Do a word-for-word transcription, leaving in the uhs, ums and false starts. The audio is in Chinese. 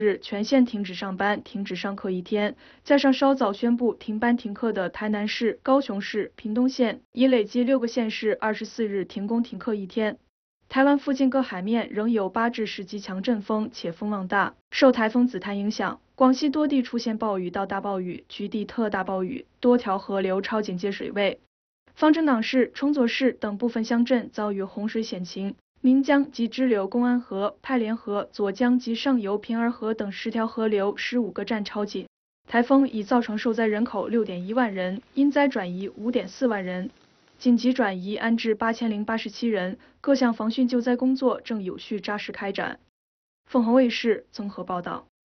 日全线停止上班、停止上课一天，加上稍早宣布停班停课的台南市、高雄市、屏东县，已累计六个县市二十四日停工停课一天。台湾附近各海面仍有八至十级强阵风，且风浪大。受台风紫檀影响，广西多地出现暴雨到大暴雨、局地特大暴雨，多条河流超警戒水位。方镇党市、崇左市等部分乡镇遭遇洪水险情。岷江及支流公安河、派连河、左江及上游平儿河等十条河流十五个站超警。台风已造成受灾人口六点一万人，因灾转移五点四万人，紧急转移安置八千零八十七人，各项防汛救灾工作正有序扎实开展。凤凰卫视综合报道。